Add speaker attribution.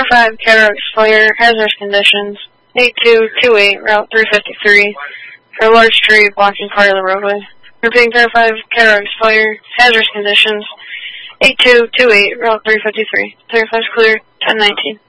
Speaker 1: 5, Cataracts Fire, hazardous conditions. 8228, Route 353, for a large tree blocking part of the roadway. Repeating 5, Cataracts Fire, hazardous conditions. 8228, Route 353. 35's clear, 1019.